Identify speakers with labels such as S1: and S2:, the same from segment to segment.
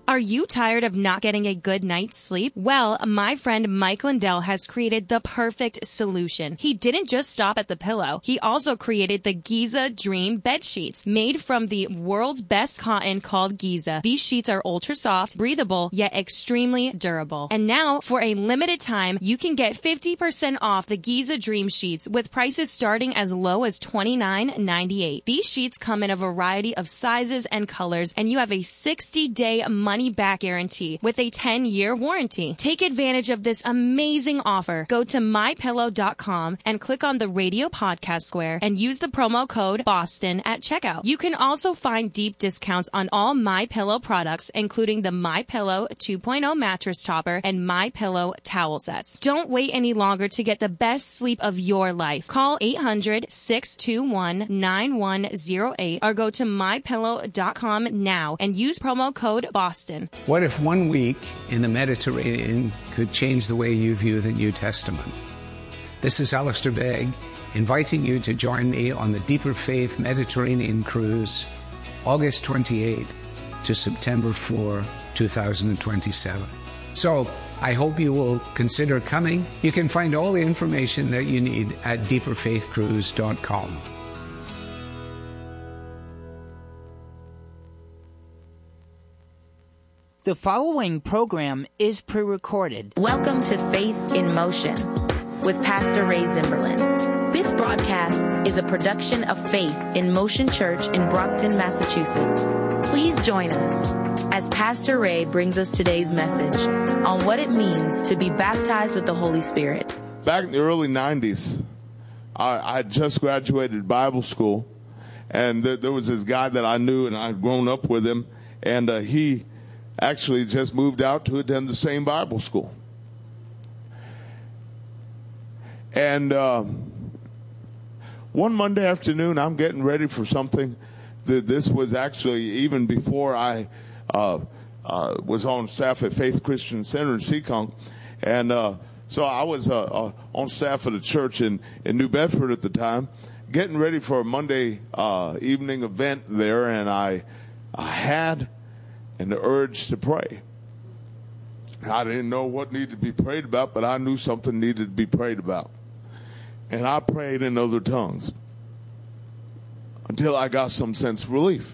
S1: Are you tired of not getting a good night's sleep? Well, my friend Mike Lindell has created the perfect solution. He didn't just stop at the pillow. He also created the Giza Dream bed sheets, made from the world's best cotton called Giza. These sheets are ultra soft, breathable, yet extremely durable. And now, for a limited time, you can get 50% off the Giza Dream sheets with prices starting as low as $29.98. These sheets come in a variety of sizes and colors, and you have a 60-day money-back guarantee with a 10-year warranty. Take advantage of this amazing offer. Go to mypillow.com and click on the radio podcast square and use the promo code BOSTON at checkout. You can also find deep discounts on all MyPillow products, including the MyPillow 2.0 mattress topper and MyPillow towel sets. Don't wait any longer to get the best sleep of your life. Call 800-621-9108 or go to mypillow.com now and use promo code BOSTON.
S2: What if 1 week in the Mediterranean could change the way you view the New Testament? This is Alistair Begg, inviting you to join me on the Deeper Faith Mediterranean Cruise, August 28th to September 4, 2027. So, I hope you will consider coming. You can find all the information that you need at deeperfaithcruise.com.
S3: The following program is pre-recorded.
S4: Welcome to Faith in Motion with Pastor Ray Zimberlin. This broadcast is a production of Faith in Motion Church in Brockton, Massachusetts. Please join us as Pastor Ray brings us today's message on what it means to be baptized with the Holy Spirit.
S5: Back in the early 90s, I had just graduated Bible school, and there was this guy that I knew, and I'd grown up with him, and he actually just moved out to attend the same Bible school. And one Monday afternoon, I'm getting ready for something. This was actually even before I was on staff at Faith Christian Center in Seekonk. And so I was on staff at a church in New Bedford at the time, getting ready for a Monday evening event there, and I had and the urge to pray. I didn't know what needed to be prayed about, but I knew something needed to be prayed about. And I prayed in other tongues until I got some sense of relief.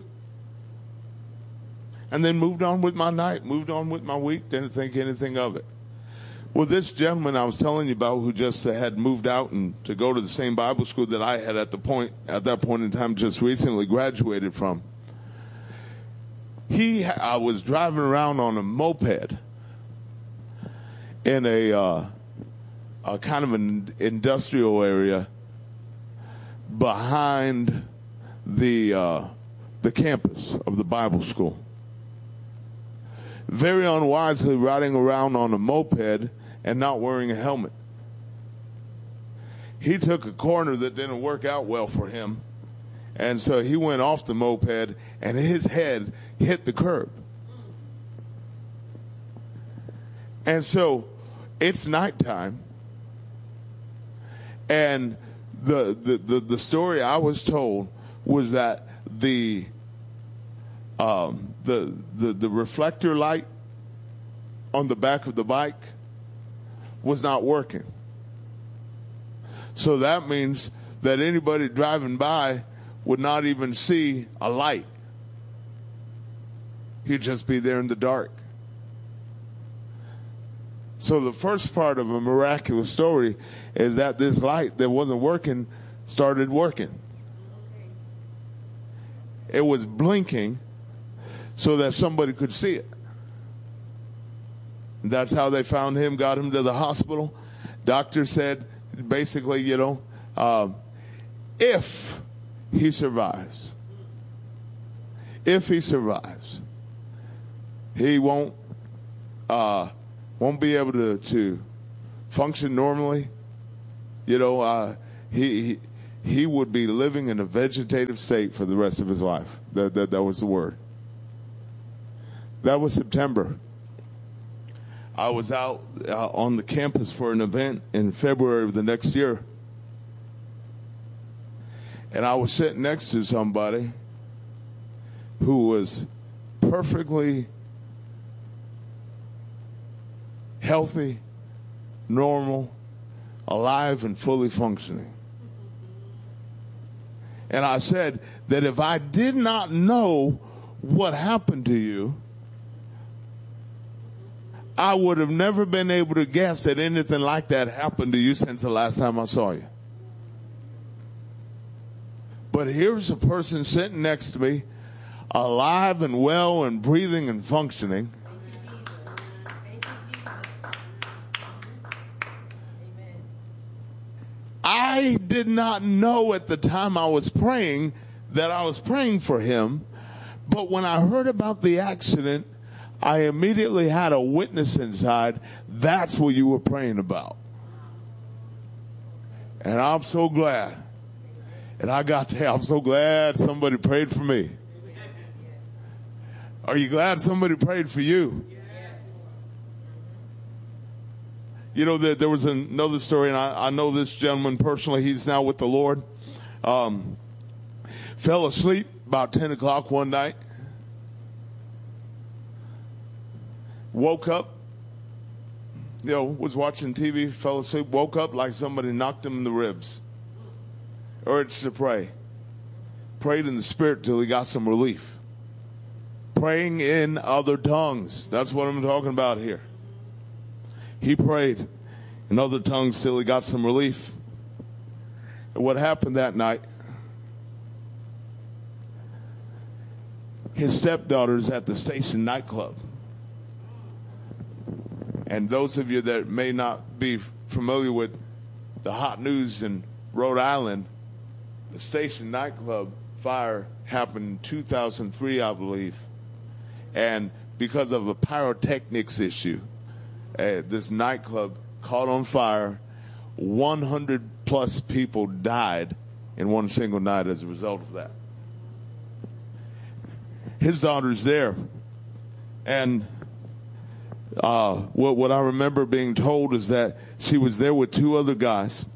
S5: And then moved on with my night, moved on with my week, didn't think anything of it. Well, this gentleman I was telling you about, who just had moved out and to go to the same Bible school that I had at that point in time just recently graduated from, I was driving around on a moped in a kind of an industrial area behind the campus of the Bible school. Very unwisely riding around on a moped and not wearing a helmet. He took a corner that didn't work out well for him, and so he went off the moped and his head hit the curb. And so it's nighttime, and the story I was told was that the reflector light on the back of the bike was not working. So that means that anybody driving by would not even see a light. He'd just be there in the dark. So the first part of a miraculous story is that this light that wasn't working started working. It was blinking so that somebody could see it. That's how they found him, got him to the hospital. Doctor said, basically, if he survives, he won't be able to function normally. He would be living in a vegetative state for the rest of his life. That was the word. That was September. I was out on the campus for an event in February of the next year. And I was sitting next to somebody who was perfectly healthy, normal, alive, and fully functioning. And I said that if I did not know what happened to you, I would have never been able to guess that anything like that happened to you since the last time I saw you. But here's a person sitting next to me, alive and well and breathing and functioning. I did not know at the time I was praying that I was praying for him. But when I heard about the accident, I immediately had a witness inside. That's what you were praying about. And I'm so glad. And I'm so glad somebody prayed for me. Are you glad somebody prayed for you? You know, there was another story, and I know this gentleman personally. He's now with the Lord. Fell asleep about 10 o'clock one night. Woke up, was watching TV, fell asleep, woke up like somebody knocked him in the ribs. Urged to pray. Prayed in the Spirit till he got some relief. Praying in other tongues. That's what I'm talking about here. He prayed in other tongues till he got some relief. And what happened that night? His stepdaughter's at the Station nightclub. And those of you that may not be familiar with the hot news in Rhode Island, the Station nightclub fire happened in 2003, I believe. And because of a pyrotechnics issue, this nightclub caught on fire. 100 plus people died in one single night as a result of that. His daughter's there. And what I remember being told is that she was there with two other guys.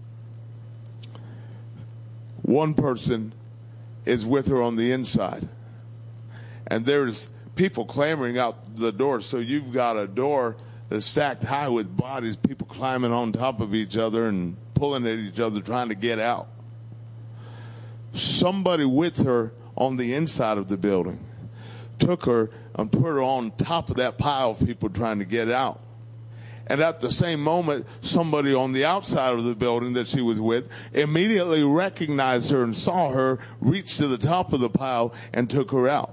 S5: One person is with her on the inside. And there's people clamoring out the door. So you've got a door that's stacked high with bodies, people climbing on top of each other and pulling at each other, trying to get out. Somebody with her on the inside of the building took her and put her on top of that pile of people trying to get out. And at the same moment, somebody on the outside of the building that she was with immediately recognized her and saw her, reach to the top of the pile and took her out.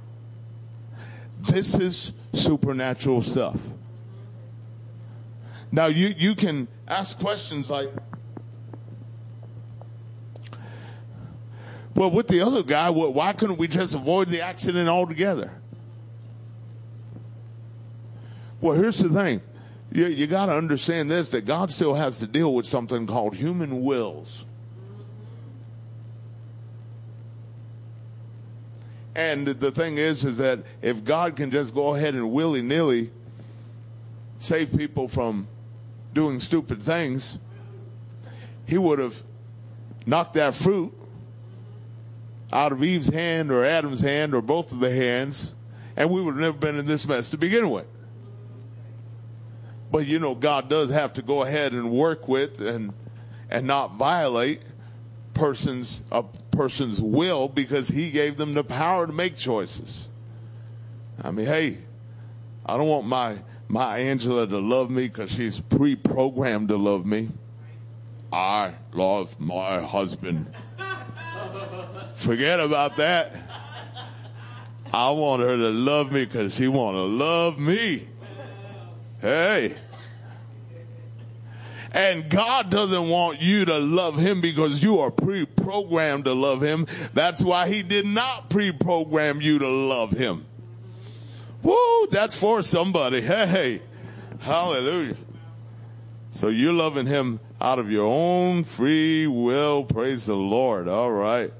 S5: This is supernatural stuff. Now, you can ask questions like, well, with the other guy, why couldn't we just avoid the accident altogether? Well, here's the thing. You got to understand this, that God still has to deal with something called human wills. And the thing is that if God can just go ahead and willy-nilly save people from doing stupid things, he would have knocked that fruit out of Eve's hand or Adam's hand or both of their hands, and we would have never been in this mess to begin with. But God does have to go ahead and work with and not violate a person's will, because he gave them the power to make choices. I mean, hey, I don't want my Angela to love me because she's pre-programmed to love me. I love my husband. Forget about that. I want her to love me because she want to love me. Hey. And God doesn't want you to love him because you are pre-programmed to love him. That's why he did not pre-program you to love him. Woo, that's for somebody. Hey, hallelujah. So you're loving him out of your own free will. Praise the Lord. All right.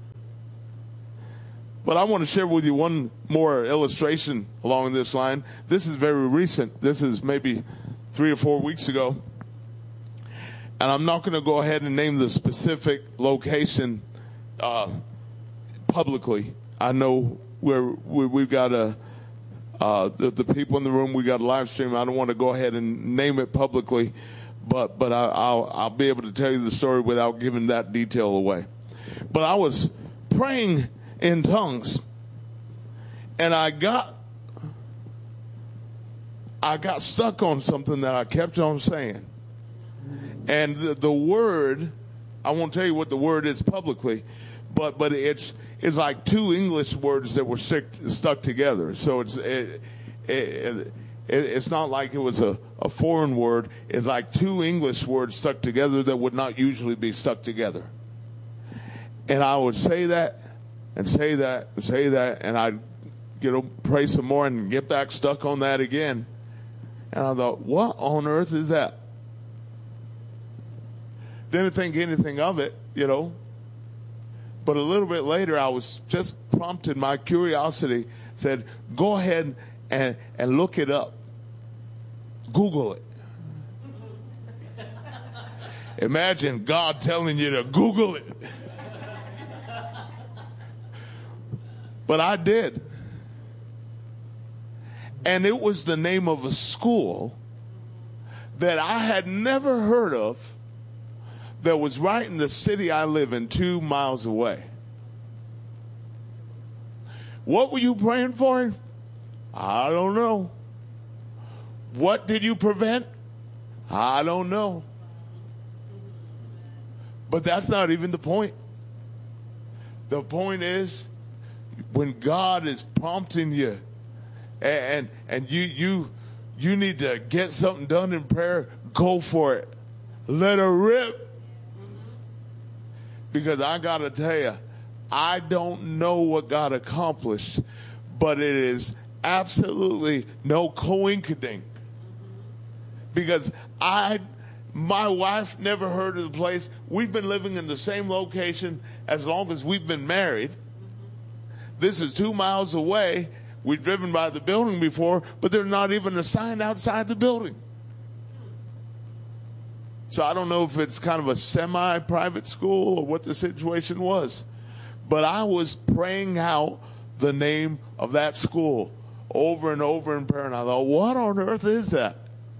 S5: But I want to share with you one more illustration along this line. This is very recent. This is maybe 3 or 4 weeks ago. And I'm not going to go ahead and name the specific location publicly. I know we've got the people in the room. We got a live stream. I don't want to go ahead and name it publicly, but I'll be able to tell you the story without giving that detail away. But I was praying in tongues, and I got stuck on something that I kept on saying. And the word, I won't tell you what the word is publicly, but it's like two English words that were stuck together. So it's not like it was a foreign word. It's like two English words stuck together that would not usually be stuck together. And I would say that and say that and say that, and I'd pray some more and get back stuck on that again. And I thought, what on earth is that? Didn't think anything of it, But a little bit later, I was just prompted. My curiosity said, go ahead and look it up. Google it. Imagine God telling you to Google it. But I did. And it was the name of a school that I had never heard of, that was right in the city I live in, 2 miles away. What were you praying for? I don't know. What did you prevent? I don't know. But that's not even the point. The point is, when God is prompting you and you need to get something done in prayer, go for it. Let her rip. Because I got to tell you, I don't know what God accomplished, but it is absolutely no coincidence. Because my wife never heard of the place. We've been living in the same location as long as we've been married. This is 2 miles away. We've driven by the building before, but there's not even a sign outside the building. So I don't know if it's kind of a semi-private school or what the situation was. But I was praying out the name of that school over and over in prayer. And I thought, what on earth is that?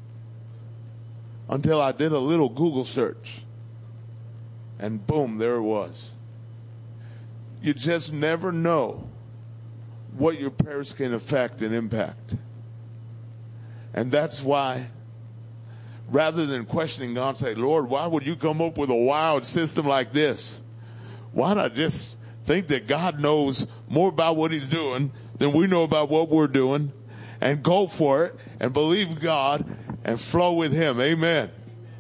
S5: Until I did a little Google search. And boom, there it was. You just never know what your prayers can affect and impact. And that's why, rather than questioning God, say, Lord, why would you come up with a wild system like this? Why not just think that God knows more about what he's doing than we know about what we're doing, and go for it and believe God and flow with him. Amen.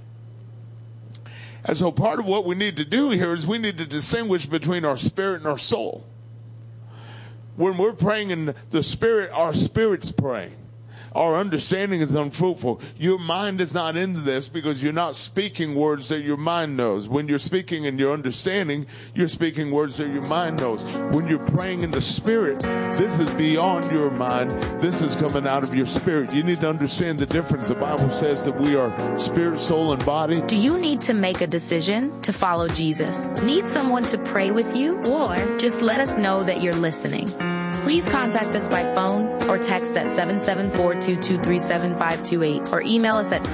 S5: And so part of what we need to do here is we need to distinguish between our spirit and our soul. When we're praying in the spirit, our spirit's praying. Our understanding is unfruitful. Your mind is not into this because you're not speaking words that your mind knows. When you're speaking in your understanding, you're speaking words that your mind knows. When you're praying in the spirit, this is beyond your mind. This is coming out of your spirit. You need to understand the difference. The Bible says that we are spirit, soul, and body.
S4: Do you need to make a decision to follow Jesus? Need someone to pray with you? Or just let us know that you're listening. Please contact us by phone or text at 774-223-7528 or email us at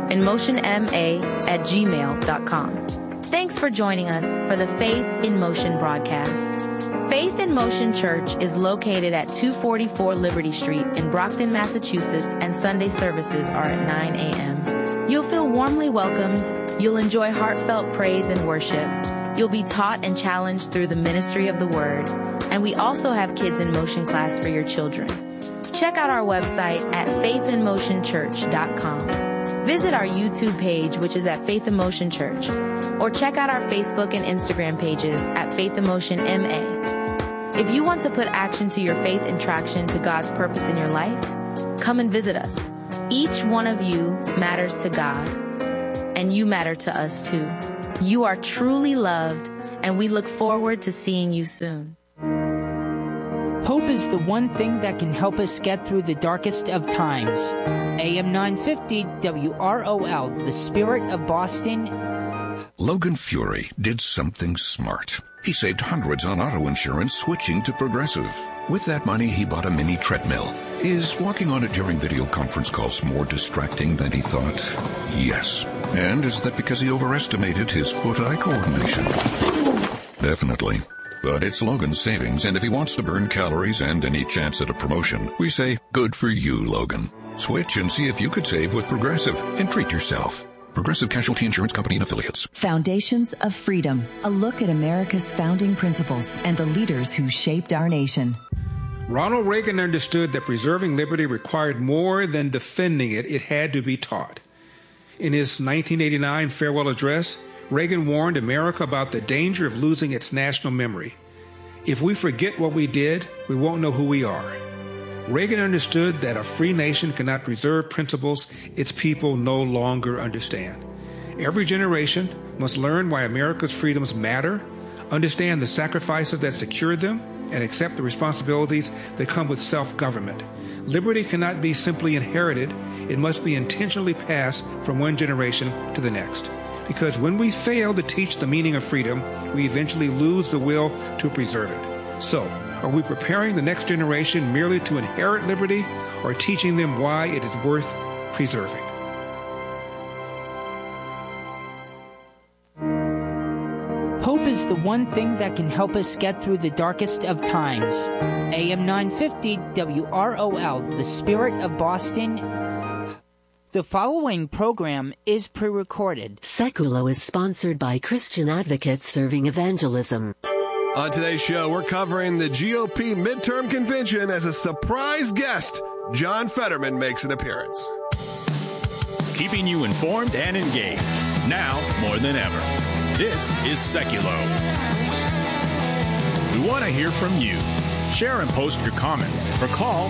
S4: faithinmotionma@gmail.com. Thanks for joining us for the Faith in Motion broadcast. Faith in Motion Church is located at 244 Liberty Street in Brockton, Massachusetts, and Sunday services are at 9 a.m. You'll feel warmly welcomed. You'll enjoy heartfelt praise and worship. You'll be taught and challenged through the ministry of the Word. And we also have Kids in Motion class for your children. Check out our website at faithinmotionchurch.com. Visit our YouTube page, which is at Faith in Motion Church, or check out our Facebook and Instagram pages at Faith in Motion MA. If you want to put action to your faith and traction to God's purpose in your life, come and visit us. Each one of you matters to God, and you matter to us too. You are truly loved, and we look forward to seeing you soon.
S3: Hope is the one thing that can help us get through the darkest of times. AM 950 WROL, the Spirit of Boston.
S6: Logan Fury did something smart. He saved hundreds on auto insurance switching to Progressive. With that money, he bought a mini treadmill. Is walking on it during video conference calls more distracting than he thought? Yes. And is that because he overestimated his foot-eye coordination? Definitely. But it's Logan's savings, and if he wants to burn calories and any chance at a promotion, we say, good for you, Logan. Switch and see if you could save with Progressive and treat yourself. Progressive Casualty Insurance Company and Affiliates.
S7: Foundations of Freedom. A look at America's founding principles and the leaders who shaped our nation.
S8: Ronald Reagan understood that preserving liberty required more than defending it. It had to be taught. In his 1989 farewell address, Reagan warned America about the danger of losing its national memory. If we forget what we did, we won't know who we are. Reagan understood that a free nation cannot preserve principles its people no longer understand. Every generation must learn why America's freedoms matter, understand the sacrifices that secured them, and accept the responsibilities that come with self-government. Liberty cannot be simply inherited. It must be intentionally passed from one generation to the next. Because when we fail to teach the meaning of freedom, we eventually lose the will to preserve it. So, are we preparing the next generation merely to inherit liberty, or teaching them why it is worth preserving?
S3: Hope is the one thing that can help us get through the darkest of times. AM 950 WROL, the Spirit of Boston. The following program is pre-recorded.
S9: Seculo is sponsored by Christian Advocates Serving Evangelism.
S10: On today's show, we're covering the GOP midterm convention. As a surprise guest, John Fetterman makes an appearance.
S11: Keeping you informed and engaged, now more than ever. This is Seculo. We want to hear from you. Share and post your comments or call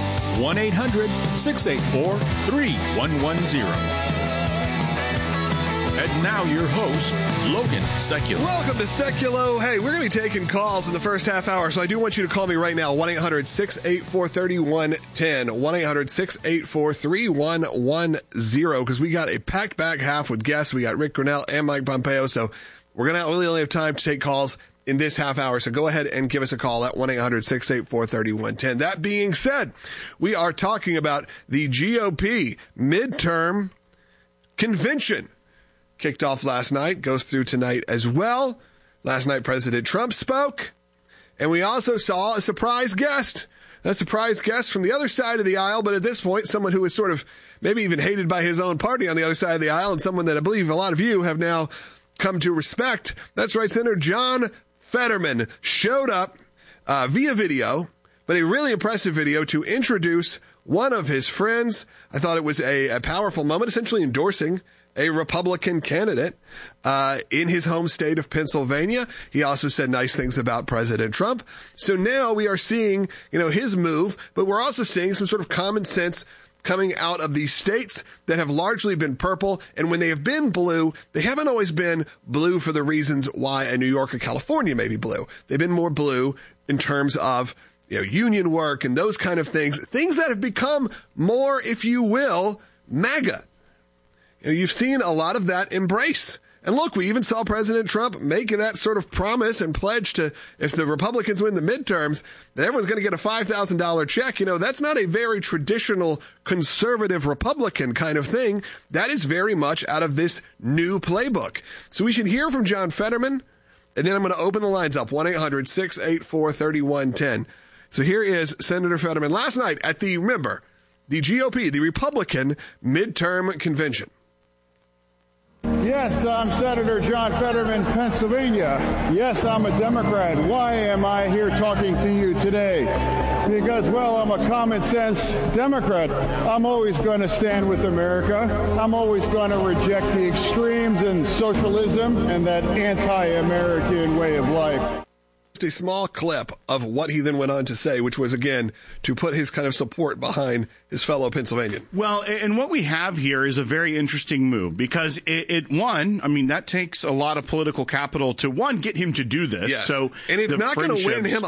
S11: 1-800-684-3110. And now your host, Logan Seculo.
S10: Welcome to Seculo. Hey, we're going to be taking calls in the first half hour, so I do want you to call me right now, 1-800-684-3110, 1-800-684-3110, because we got a packed back half with guests. We got Rick Grinnell and Mike Pompeo, so we're going to only have time to take calls in this half hour, so go ahead and give us a call at 1-800-684-3110. That being said, we are talking about the GOP midterm convention. Kicked off last night, goes through tonight as well. Last night, President Trump spoke, and we also saw a surprise guest. A surprise guest from the other side of the aisle, but at this point, someone who is sort of maybe even hated by his own party on the other side of the aisle, and someone that I believe a lot of you have now come to respect. That's right, Senator John Fetterman showed up via video, but a really impressive video to introduce one of his friends. I thought it was a powerful moment, essentially endorsing a Republican candidate in his home state of Pennsylvania. He also said nice things about President Trump. So now we are seeing, his move, but we're also seeing some sort of common sense coming out of these states that have largely been purple. And when they have been blue, they haven't always been blue for the reasons why a New York or California may be blue. They've been more blue in terms of union work and those kind of things that have become more, if you will, MAGA. You've seen a lot of that embrace. And look, we even saw President Trump making that sort of promise and pledge to, if the Republicans win the midterms, that everyone's going to get a $5,000 check. That's not a very traditional conservative Republican kind of thing. That is very much out of this new playbook. So we should hear from John Fetterman, and then I'm going to open the lines up, 1-800-684-3110. So here is Senator Fetterman last night at the GOP, the Republican midterm convention.
S12: Yes, I'm Senator John Fetterman, Pennsylvania. Yes, I'm a Democrat. Why am I here talking to you today? Because, I'm a common sense Democrat. I'm always going to stand with America. I'm always going to reject the extremes and socialism and that anti-American way of life.
S10: A small clip of what he then went on to say, which was, again, to put his kind of support behind his fellow Pennsylvanian.
S13: Well, and what we have here is a very interesting move because that takes a lot of political capital to, get him to do this.
S10: Yes.
S13: So,
S10: and it's not going to win him